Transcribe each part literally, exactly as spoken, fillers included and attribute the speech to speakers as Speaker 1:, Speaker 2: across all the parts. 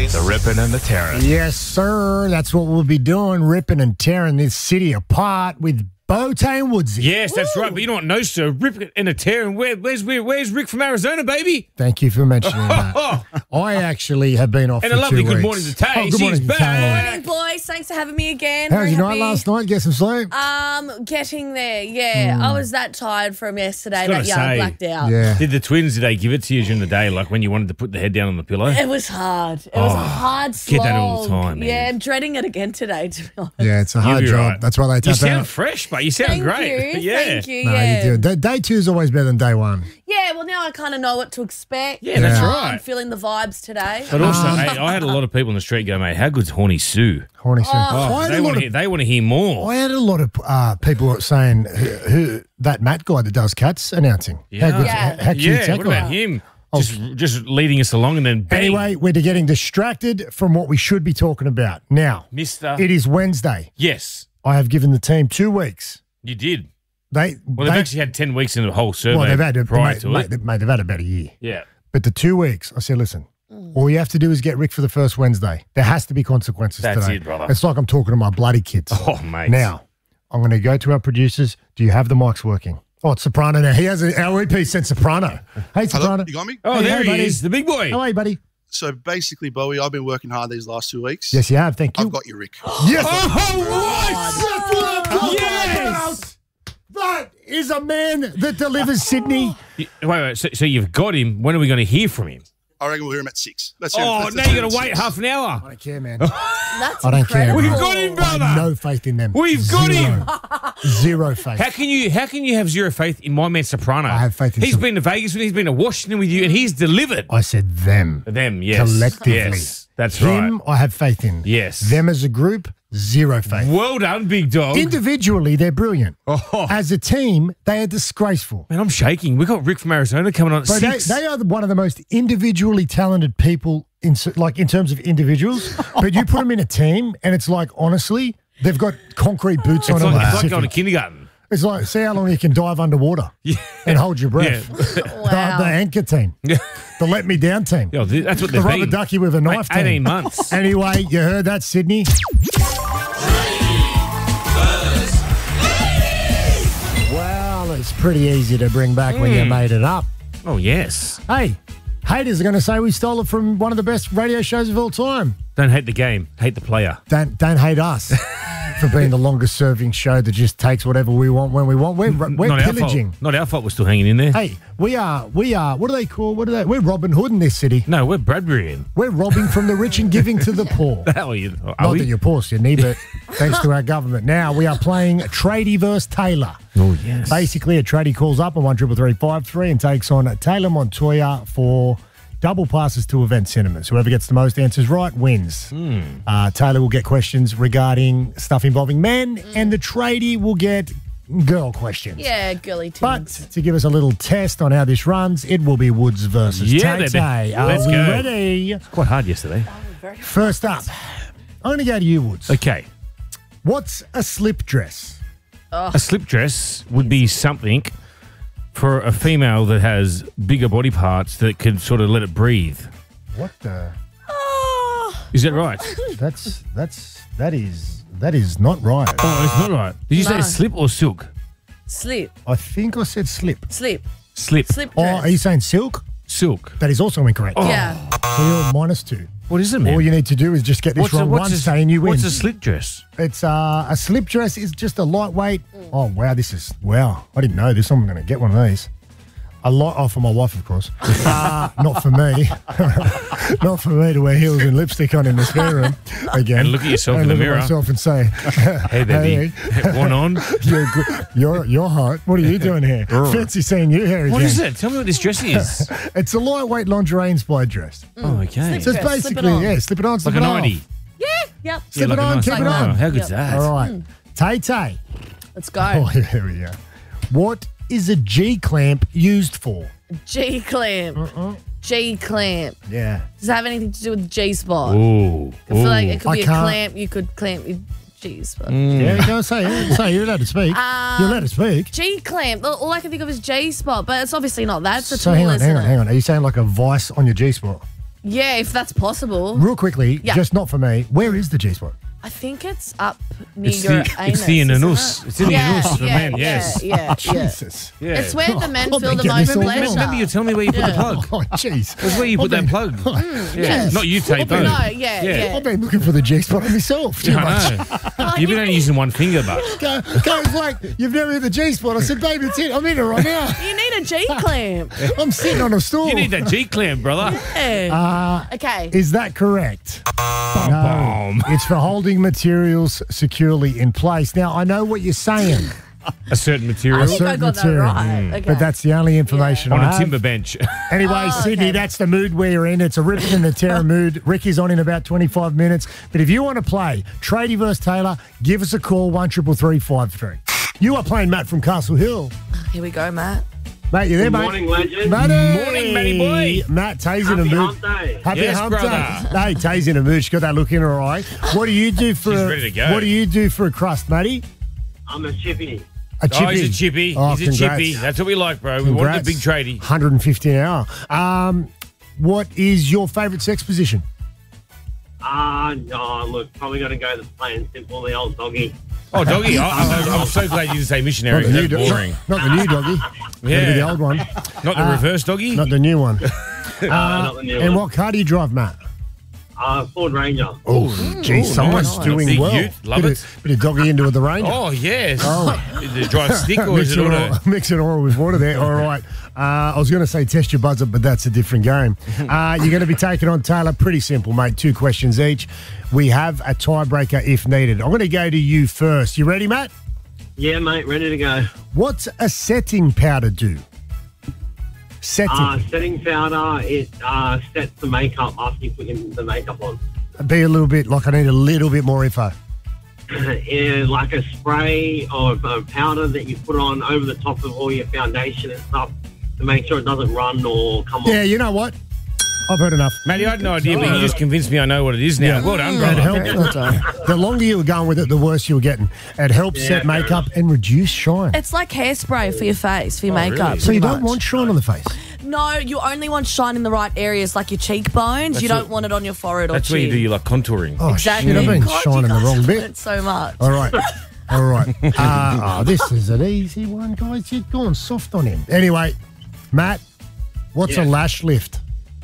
Speaker 1: boys.
Speaker 2: The ripping and the tearing.
Speaker 3: Yes, sir. That's what we'll be doing, ripping and tearing this city apart with Bowtay and Woodsy.
Speaker 4: Yes, that's right. But you know what? No, sir. Rip and a tearing. Where, where's, where, where's Rick from Arizona, baby?
Speaker 3: Thank you for mentioning that. I actually have been off
Speaker 4: And
Speaker 3: for
Speaker 4: a lovely
Speaker 3: two
Speaker 4: good
Speaker 3: weeks.
Speaker 4: morning to Tay.
Speaker 3: Oh, good morning
Speaker 4: She's
Speaker 3: to Tay.
Speaker 4: back.
Speaker 5: Morning, boys. Thanks for having me again.
Speaker 3: How was
Speaker 5: Very
Speaker 3: your night
Speaker 5: happy.
Speaker 3: last night? Get some sleep?
Speaker 5: Um, getting there. Yeah, I was that tired from yesterday
Speaker 4: Gotta
Speaker 5: that yeah, I
Speaker 4: say,
Speaker 5: blacked out.
Speaker 3: Yeah.
Speaker 4: Did the twins, did they give it to you during the day, like when you wanted to put the head down on the pillow?
Speaker 5: It was hard. It was a hard slog.
Speaker 4: get that all the time, man.
Speaker 5: Yeah, I'm dreading it again today, to be honest.
Speaker 3: Yeah, it's a
Speaker 4: You'll
Speaker 3: hard
Speaker 4: be
Speaker 3: job.
Speaker 4: right.
Speaker 3: That's why they
Speaker 4: You
Speaker 3: tap
Speaker 4: sound
Speaker 3: out.
Speaker 4: fresh, but you sound
Speaker 5: Thank
Speaker 4: great.
Speaker 5: you.
Speaker 4: Yeah.
Speaker 5: Thank you.
Speaker 3: No,
Speaker 5: Yeah.
Speaker 3: you do. Day, day two is always better than day one.
Speaker 5: Yeah, well, now I kind of know what to expect.
Speaker 4: Yeah, that's
Speaker 3: Yeah.
Speaker 4: right.
Speaker 5: I'm feeling the vibes today.
Speaker 4: But also,
Speaker 3: Um,
Speaker 4: hey, I had a lot of people in the street go, mate, how good's Horny Sue?
Speaker 3: Horny Sue.
Speaker 4: Oh,
Speaker 3: I had
Speaker 4: they
Speaker 3: a lot
Speaker 4: want to
Speaker 3: of
Speaker 4: hear, they want to hear more.
Speaker 3: I had a lot of uh, people saying who, who that Matt guy that does cats announcing.
Speaker 4: Yeah.
Speaker 3: How good,
Speaker 5: Yeah.
Speaker 3: how, how cute
Speaker 4: Yeah,
Speaker 3: that
Speaker 4: what
Speaker 3: guy.
Speaker 4: about him? Just, just leading us along and then bang.
Speaker 3: Anyway, we're getting distracted from what we should be talking about. Now,
Speaker 4: Mister.
Speaker 3: it is Wednesday.
Speaker 4: Yes,
Speaker 3: I have given the team two weeks.
Speaker 4: you did.
Speaker 3: They,
Speaker 4: Well, they've
Speaker 3: they
Speaker 4: actually had ten weeks in the whole survey
Speaker 3: well, they've had
Speaker 4: prior
Speaker 3: mate,
Speaker 4: to
Speaker 3: mate,
Speaker 4: it.
Speaker 3: they- mate, they've had about a year.
Speaker 4: Yeah.
Speaker 3: But the two weeks, I said, listen, all you have to do is get Rick for the first Wednesday. There has to be consequences
Speaker 4: That's
Speaker 3: today.
Speaker 4: it, brother.
Speaker 3: It's like I'm talking to my bloody kids.
Speaker 4: Oh, mate.
Speaker 3: Now, I'm going to go to our producers. Do you have the mics working? Oh, it's Soprano now. He has a, our E P sent Soprano. Hey, Soprano.
Speaker 1: Hello, you got me?
Speaker 4: Oh,
Speaker 3: Hey,
Speaker 4: there
Speaker 3: hey,
Speaker 4: he
Speaker 3: buddy.
Speaker 4: is, the big boy.
Speaker 3: How are you, buddy?
Speaker 1: So basically, Bowie, I've been working hard these last two weeks.
Speaker 3: Yes, you have. Thank you.
Speaker 1: I've got you, Rick.
Speaker 3: Yes.
Speaker 4: Oh,
Speaker 3: That's what I'm talking
Speaker 4: Yes.
Speaker 3: about. That is a man that delivers Sydney.
Speaker 4: You- Wait, wait. So, so you've got him. When are we going to hear from him?
Speaker 1: I reckon we'll hear him at six. Let's hear him-
Speaker 4: Oh,
Speaker 1: let's-
Speaker 4: now
Speaker 1: let's
Speaker 4: you're
Speaker 1: hear
Speaker 4: going
Speaker 1: him
Speaker 4: to
Speaker 1: at
Speaker 4: wait
Speaker 1: six.
Speaker 4: half an hour.
Speaker 3: I don't care, man.
Speaker 5: That's
Speaker 3: I don't care.
Speaker 5: incredible.
Speaker 4: We've got him,
Speaker 3: I
Speaker 4: brother.
Speaker 3: have no faith in them.
Speaker 4: We've got
Speaker 3: Zero.
Speaker 4: him.
Speaker 3: Zero faith.
Speaker 4: How can you? How can you have zero faith in my man Soprano?
Speaker 3: I have faith in
Speaker 4: He's
Speaker 3: Sop-
Speaker 4: been to Vegas with you. He's been to Washington with you, and he's delivered.
Speaker 3: I said them.
Speaker 4: Them, yes,
Speaker 3: Collectively.
Speaker 4: Yes, that's
Speaker 3: Him,
Speaker 4: right.
Speaker 3: I have faith in.
Speaker 4: Yes.
Speaker 3: Them as a group, zero faith.
Speaker 4: Well done, big dog.
Speaker 3: Individually, they're brilliant.
Speaker 4: Oh.
Speaker 3: As a team, they are disgraceful.
Speaker 4: Man, I'm shaking. We got Rick from Arizona coming on at
Speaker 3: But they,
Speaker 4: six.
Speaker 3: they are the- one of the most individually talented people in s- like in terms of individuals. But you put them in a team, and it's like honestly, they've got concrete boots on
Speaker 4: it's
Speaker 3: them.
Speaker 4: like,
Speaker 3: with
Speaker 4: it's like going to
Speaker 3: Pacific.
Speaker 4: kindergarten.
Speaker 3: It's like see how long you can dive underwater and hold your breath.
Speaker 5: Wow.
Speaker 3: The, the anchor team, the let me down team,
Speaker 4: Yo, th- that's what
Speaker 3: the
Speaker 4: they've
Speaker 3: rubber
Speaker 4: been.
Speaker 3: ducky with a
Speaker 4: Mate,
Speaker 3: knife team.
Speaker 4: eighteen months.
Speaker 3: Anyway, you heard that, Sydney. Well, it's pretty easy to bring back when you made it up.
Speaker 4: Oh, yes.
Speaker 3: Hey, haters are going to say we stole it from one of the best radio shows of all time.
Speaker 4: Don't hate the game. Hate the player.
Speaker 3: Don't don't hate us for being the longest serving show that just takes whatever we want when we want. We're we're
Speaker 4: Not
Speaker 3: pillaging.
Speaker 4: our fault. Not our fault we're still hanging in there.
Speaker 3: Hey, we are we are what do they call what are they? We're Robin Hood in this city.
Speaker 4: No, we're Bradbury in.
Speaker 3: We're robbing from the rich and giving to the poor.
Speaker 4: How are you? Are
Speaker 3: Not
Speaker 4: we?
Speaker 3: that you're poor, Sydney, but thanks to our government. Now we are playing Tradie versus Taylor.
Speaker 4: Oh, yes.
Speaker 3: Basically, a tradie calls up on one triple three five three and takes on Taylor Montoya for double passes to event cinemas. Whoever gets the most answers right wins.
Speaker 4: Hmm.
Speaker 3: Uh, Taylor will get questions regarding stuff involving men, and the tradie will get girl questions.
Speaker 5: Yeah, girly
Speaker 3: But
Speaker 5: tunes.
Speaker 3: to give us a little test on how this runs, it will be Woods versus
Speaker 4: Yeah,
Speaker 3: Tay
Speaker 4: baby.
Speaker 3: Tay. Are
Speaker 4: Let's
Speaker 3: we
Speaker 4: go.
Speaker 3: ready?
Speaker 4: Quite hard yesterday.
Speaker 3: First up, I'm going to go to you, Woods.
Speaker 4: Okay.
Speaker 3: What's a slip dress?
Speaker 4: A slip dress would be something for a female that has bigger body parts that could sort of let it breathe.
Speaker 3: What the?
Speaker 5: Oh,
Speaker 4: Is that right?
Speaker 3: That's that's that is that is not right.
Speaker 4: Oh, it's not right. Did you
Speaker 5: No.
Speaker 4: say slip or silk?
Speaker 5: slip,
Speaker 3: I think I said slip.
Speaker 5: slip,
Speaker 4: Slip.
Speaker 5: slip
Speaker 3: Oh,
Speaker 5: dress.
Speaker 3: are you saying silk?
Speaker 4: Silk.
Speaker 3: That is also incorrect.
Speaker 5: Yeah.
Speaker 3: So you're minus two.
Speaker 4: What is it, man?
Speaker 3: All you need to do is just get this
Speaker 4: what's a,
Speaker 3: wrong
Speaker 4: what's
Speaker 3: once,
Speaker 4: a,
Speaker 3: Tay, and you win.
Speaker 4: What's a slip dress?
Speaker 3: It's uh, a slip dress is just a lightweight. Oh wow, this is wow. I didn't know this. I'm going to get one of these. A lot oh, for my wife, of course. Uh, not for me. Not for me to wear heels and lipstick on in the spare room again.
Speaker 4: And look at yourself
Speaker 3: And
Speaker 4: in the
Speaker 3: look
Speaker 4: mirror.
Speaker 3: At myself and say,
Speaker 4: Hey, baby. One on.
Speaker 3: you're, good. you're you're hot. What are you doing here? Fancy seeing you here again.
Speaker 4: What is it? Tell me what this dress is.
Speaker 3: It's a lightweight lingerie inspired dress.
Speaker 4: Oh, okay.
Speaker 3: So it's
Speaker 5: Dress, slip it
Speaker 3: basically
Speaker 5: on.
Speaker 3: yeah, slip it on, slip
Speaker 4: Like a
Speaker 3: it off.
Speaker 4: ninety.
Speaker 5: Yeah, yep.
Speaker 3: Slip
Speaker 4: Yeah,
Speaker 3: it
Speaker 4: like a
Speaker 3: on,
Speaker 4: nice-
Speaker 3: keep it
Speaker 4: Oh,
Speaker 3: on.
Speaker 4: how good's
Speaker 5: Yep.
Speaker 4: that?
Speaker 3: All right, Tay Tay.
Speaker 5: Let's go.
Speaker 3: Oh, here we go. What is a G clamp used for?
Speaker 5: G clamp. G clamp.
Speaker 3: Yeah.
Speaker 5: Does it have anything to do with the G spot?
Speaker 4: Ooh.
Speaker 5: I feel like it could
Speaker 3: I
Speaker 5: be a
Speaker 3: can't-
Speaker 5: clamp. You could clamp your G spot.
Speaker 3: Yeah, you go say it. Say you're allowed to speak.
Speaker 5: Um,
Speaker 3: you're allowed to speak.
Speaker 5: G clamp. All I can think of is G spot, but it's obviously not that. It's a
Speaker 3: So
Speaker 5: tool,
Speaker 3: hang on,
Speaker 5: isn't
Speaker 3: hang on,
Speaker 5: it?
Speaker 3: hang on. Are you saying like a vice on your G spot?
Speaker 5: Yeah, if that's possible.
Speaker 3: Real quickly,
Speaker 5: Yeah.
Speaker 3: just not for me. Where is the G spot?
Speaker 5: I think it's up near
Speaker 4: It's
Speaker 5: your
Speaker 4: the,
Speaker 5: anus.
Speaker 4: it's the
Speaker 5: isn't
Speaker 4: anus.
Speaker 5: it?
Speaker 4: It's in the
Speaker 5: yeah,
Speaker 4: anus for
Speaker 5: yeah,
Speaker 4: men,
Speaker 5: yeah,
Speaker 4: yes.
Speaker 5: Yeah, yeah.
Speaker 3: Jesus.
Speaker 4: Yeah.
Speaker 5: It's where the men
Speaker 3: I've
Speaker 5: feel
Speaker 3: been
Speaker 5: the
Speaker 3: getting
Speaker 5: most
Speaker 3: this all wrong.
Speaker 5: pleasure.
Speaker 4: Remember you tell me where you put the
Speaker 5: Yeah.
Speaker 4: plug.
Speaker 3: Oh, jeez.
Speaker 4: That's where you put that plug. Yeah.
Speaker 5: yes.
Speaker 4: Not you, Tape.
Speaker 5: No, yeah, yeah.
Speaker 3: I've been looking for the G spot on myself. Too much.
Speaker 4: I know. You've been only using one finger, but.
Speaker 3: Go, goes like, you've never hit the G spot. I said, baby, it's it. I'm in it right now.
Speaker 5: You need a G clamp.
Speaker 3: I'm sitting on a stool.
Speaker 4: You need that G clamp, brother.
Speaker 5: Yeah. okay.
Speaker 3: Is that correct?
Speaker 4: Boom.
Speaker 3: It's for holding materials securely in place. Now, I know what you're saying.
Speaker 4: A certain
Speaker 5: I
Speaker 4: material.
Speaker 5: think I
Speaker 3: certain
Speaker 5: got that
Speaker 3: material.
Speaker 5: right. Okay.
Speaker 3: But that's the only information
Speaker 4: On
Speaker 3: I
Speaker 4: a
Speaker 3: have.
Speaker 4: timber bench.
Speaker 3: Anyway,
Speaker 5: Oh,
Speaker 3: Sydney,
Speaker 5: okay.
Speaker 3: that's the mood we're in. It's a ripping and the terror mood. Ricky's on in about twenty-five minutes. But if you want to play Tradie versus Taylor, give us a call, one triple three five three. You are playing Matt from Castle Hill.
Speaker 5: Here we go, Matt.
Speaker 3: Mate, you there,
Speaker 2: Good
Speaker 3: mate?
Speaker 2: morning, legend.
Speaker 3: Matty.
Speaker 4: Morning, Matty boy.
Speaker 3: Matt, Tay's in a
Speaker 2: Happy
Speaker 3: mood.
Speaker 2: hump day.
Speaker 3: Happy
Speaker 4: Yes,
Speaker 3: hump
Speaker 4: brother.
Speaker 3: day. Hey, Tay's in a mood. She's got that look in her eye. What do you do for
Speaker 4: She's
Speaker 3: a,
Speaker 4: ready to go.
Speaker 3: What do you do for a crust, Matty?
Speaker 2: I'm a chippy.
Speaker 3: A chippy.
Speaker 4: Oh, he's a chippy.
Speaker 3: Oh,
Speaker 4: he's a
Speaker 3: congrats.
Speaker 4: chippy. That's what we like, bro. We want a
Speaker 3: Congrats.
Speaker 4: big tradie.
Speaker 3: one hundred fifty an hour. Um, what is your favourite sex position?
Speaker 2: Ah, uh, no, look, probably got to go the plain simple, the old doggy.
Speaker 4: Oh, doggy. I, I, I'm so glad you didn't say missionary.
Speaker 3: Not the, new
Speaker 4: That's
Speaker 3: do-
Speaker 4: boring.
Speaker 3: not, not the new doggy. Gotta be
Speaker 4: Yeah.
Speaker 3: the old one.
Speaker 4: Not the reverse doggy?
Speaker 3: Not the new one.
Speaker 2: Uh, not the new
Speaker 3: And
Speaker 2: one.
Speaker 3: what car do you drive, Matt?
Speaker 2: Uh, Ford Ranger.
Speaker 3: Oh, gee,
Speaker 4: Ooh,
Speaker 3: someone's
Speaker 4: nice.
Speaker 3: doing
Speaker 4: Big
Speaker 3: well.
Speaker 4: ute. Love
Speaker 3: bit
Speaker 4: it.
Speaker 3: Of, bit of doggy into the Ranger.
Speaker 4: Oh, yes. Is it dry stick or is
Speaker 3: Mixing
Speaker 4: it
Speaker 3: oil,
Speaker 4: auto?
Speaker 3: mixing oil with water there. All right. Uh, I was going to say test your buzzer, but that's a different game. Uh, you're going to be taking on Taylor. Pretty simple, mate. Two questions each. We have a tiebreaker if needed. I'm going to go to you first. You ready, Matt?
Speaker 2: Yeah, mate, ready to go.
Speaker 3: What's a setting powder do? Setting.
Speaker 2: Uh, setting powder, it uh, sets the makeup after you put in the makeup on.
Speaker 3: Be a little bit like I need a little bit more info.
Speaker 2: Yeah, like a spray or a powder that you put on over the top of all your foundation and stuff to make sure it doesn't run or come
Speaker 3: Yeah,
Speaker 2: off.
Speaker 3: you know what? I've heard enough.
Speaker 4: Matty, I had no idea, but you just convinced me I know what it is now.
Speaker 3: Yeah.
Speaker 4: Well done,
Speaker 3: It
Speaker 4: brother.
Speaker 3: helps. The longer you were going with it, the worse you were getting. It helps
Speaker 2: Yeah,
Speaker 3: set
Speaker 2: fair
Speaker 3: makeup
Speaker 2: enough.
Speaker 3: and reduce shine.
Speaker 5: It's like hairspray for your face, for your
Speaker 4: Oh,
Speaker 5: makeup.
Speaker 4: really?
Speaker 3: So you
Speaker 5: pretty
Speaker 3: don't
Speaker 5: much.
Speaker 3: want shine on the face.
Speaker 5: No, you only want shine in the right areas, like your cheekbones.
Speaker 4: That's
Speaker 5: you don't
Speaker 4: what-
Speaker 5: want it on your forehead or
Speaker 4: That's
Speaker 5: chin.
Speaker 4: where you do your like contouring.
Speaker 3: Oh,
Speaker 5: Exactly.
Speaker 3: shit, I've been
Speaker 5: God, you
Speaker 3: shining the
Speaker 5: guys
Speaker 3: wrong
Speaker 5: have
Speaker 3: bit.
Speaker 5: learnt so much.
Speaker 3: All right. All right. Uh, oh, this is an easy one, guys. You've gone soft on him. Anyway, Matt, what's
Speaker 2: Yeah.
Speaker 3: a lash lift?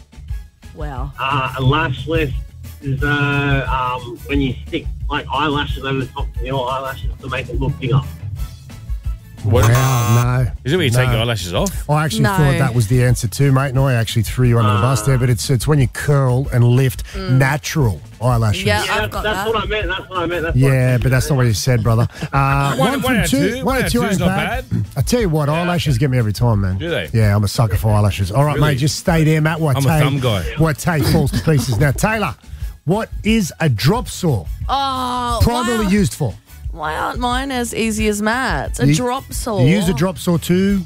Speaker 5: Wow.
Speaker 2: Uh, a lash lift is uh, um, when you stick like eyelashes over the top of your eyelashes to make it look bigger.
Speaker 4: What?
Speaker 3: Wow, no.
Speaker 4: Is it where you
Speaker 3: no.
Speaker 4: take your eyelashes off?
Speaker 3: I actually
Speaker 5: No.
Speaker 3: thought that was the answer too, mate, and I actually threw you under the bus there, but it's it's when you curl and lift natural eyelashes.
Speaker 5: Yeah.
Speaker 2: Yeah,
Speaker 5: I've
Speaker 2: that's,
Speaker 5: got
Speaker 2: that's
Speaker 5: that.
Speaker 2: what I meant. That's what I meant. That's what I
Speaker 3: Yeah,
Speaker 2: meant.
Speaker 3: but that's not what you said, brother. Uh,
Speaker 4: One-
Speaker 3: one,
Speaker 4: one
Speaker 3: from
Speaker 4: out of
Speaker 3: two.
Speaker 4: two.
Speaker 3: One
Speaker 4: One
Speaker 3: out
Speaker 4: out
Speaker 3: of
Speaker 4: of
Speaker 3: two
Speaker 4: two
Speaker 3: ain't
Speaker 4: is not
Speaker 3: bad.
Speaker 4: bad.
Speaker 3: I tell you what, eyelashes get me every time, man.
Speaker 4: Do they?
Speaker 3: Yeah, I'm a sucker for eyelashes. All right,
Speaker 4: Really?
Speaker 3: mate, just stay there, Matt. What
Speaker 4: I'm a
Speaker 3: Tay,
Speaker 4: thumb guy.
Speaker 3: What Tay falls to pieces. Now, Taylor, what is a drop saw
Speaker 5: Oh,
Speaker 3: primarily
Speaker 5: why,
Speaker 3: used for?
Speaker 5: why aren't mine as easy as Matt's? A
Speaker 3: You-
Speaker 5: drop saw.
Speaker 3: You use a drop saw too?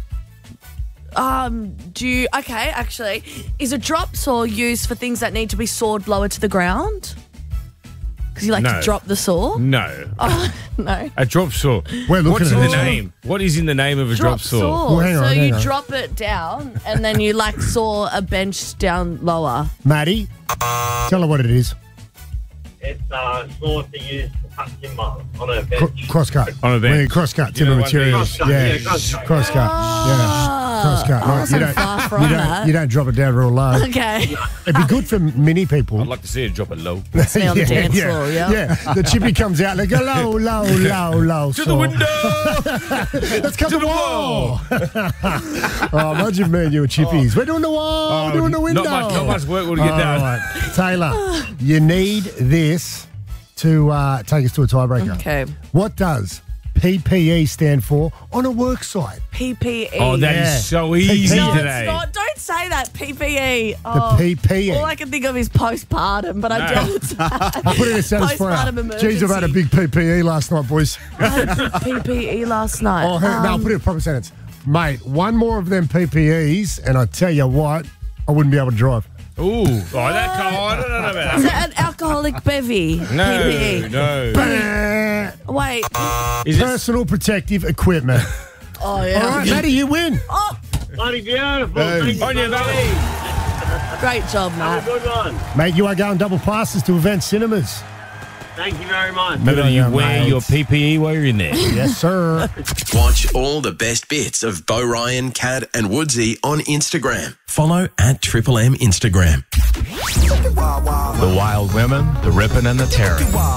Speaker 5: Um, do you, okay, actually, is a drop saw used for things that need to be sawed lower to the ground? Because you like
Speaker 4: No.
Speaker 5: to drop the saw?
Speaker 4: No.
Speaker 5: Oh, no.
Speaker 4: A drop saw.
Speaker 3: We're looking
Speaker 4: What's
Speaker 3: at
Speaker 4: in
Speaker 3: it.
Speaker 4: the name? What is in the name of a drop, saw?
Speaker 3: Well, hang on,
Speaker 5: so
Speaker 3: hang
Speaker 5: you
Speaker 3: on.
Speaker 5: drop it down and then you like saw a bench down lower.
Speaker 3: Maddie, tell her what it is.
Speaker 2: It's uh, saw to use to cut timber on a
Speaker 3: Cro-
Speaker 2: bench.
Speaker 3: crosscut.
Speaker 4: On a bench.
Speaker 3: Yeah, crosscut,
Speaker 4: You know
Speaker 3: timber
Speaker 4: what I mean?
Speaker 3: materials.
Speaker 2: Crosscut,
Speaker 3: yeah,
Speaker 2: yeah, crosscut.
Speaker 3: crosscut. Yeah, crosscut.
Speaker 5: I
Speaker 3: No,
Speaker 5: wasn't
Speaker 3: you don't,
Speaker 5: far from
Speaker 3: you, don't,
Speaker 5: that.
Speaker 3: you don't drop it down real low.
Speaker 5: Okay.
Speaker 3: It'd be good for mini people.
Speaker 4: I'd like to see it drop it low.
Speaker 5: That's me on the dance floor, yeah.
Speaker 3: Yeah, the chippy comes out, they go low, low, low, low.
Speaker 4: To the window!
Speaker 3: Let's cut
Speaker 4: To
Speaker 3: the
Speaker 4: the
Speaker 3: wall. Oh, imagine me and you were chippies. We're doing the wall, we're doing the window.
Speaker 4: Not much, not much work will get
Speaker 3: All
Speaker 4: done.
Speaker 3: right. Taylor, you need this to uh, take us to a tiebreaker.
Speaker 5: Okay.
Speaker 3: What does P P E stand for on a work site?
Speaker 5: P P E.
Speaker 4: Oh, that is
Speaker 3: Yeah.
Speaker 4: so easy
Speaker 5: no,
Speaker 4: today.
Speaker 5: it's not. Don't say that. P P E.
Speaker 3: The
Speaker 5: Oh,
Speaker 3: P P E.
Speaker 5: all I can think of is postpartum, but I
Speaker 4: No.
Speaker 5: doubt it's that.
Speaker 3: I put it in a sentence for
Speaker 5: Postpartum
Speaker 3: you.
Speaker 5: emergency.
Speaker 3: Jeez, I've had a big P P E last night, boys.
Speaker 5: P P E last night.
Speaker 3: Oh, hang- no, I'll
Speaker 5: Um,
Speaker 3: put it in a proper sentence. Mate, one more of them P P Es, and I tell you what, I wouldn't be able to drive.
Speaker 4: Ooh. Oh, that come on. I don't know about
Speaker 5: is
Speaker 4: that.
Speaker 5: it an alcoholic bevy?
Speaker 4: No,
Speaker 5: P P E.
Speaker 4: no.
Speaker 5: Wait.
Speaker 4: Is it
Speaker 3: Personal protective equipment.
Speaker 5: Oh, yeah.
Speaker 3: All right, Matty, you win.
Speaker 5: Oh,
Speaker 2: Bloody beautiful.
Speaker 3: Hey.
Speaker 2: Thank you
Speaker 4: On you,
Speaker 2: so much.
Speaker 4: Matty.
Speaker 5: Great job,
Speaker 2: Have a
Speaker 5: Matt.
Speaker 2: good one.
Speaker 3: Mate, you are going double passes to Event Cinemas.
Speaker 2: Thank you very much.
Speaker 4: Remember
Speaker 3: Good on
Speaker 4: you
Speaker 3: you,
Speaker 4: wear
Speaker 3: mate.
Speaker 4: your P P E while you're in there.
Speaker 3: Yes, sir.
Speaker 6: Watch all the best bits of Bo Ryan, Cat and Woodsy on Instagram. Follow at Triple M Instagram.
Speaker 7: The wild women, the ripping and the tearing.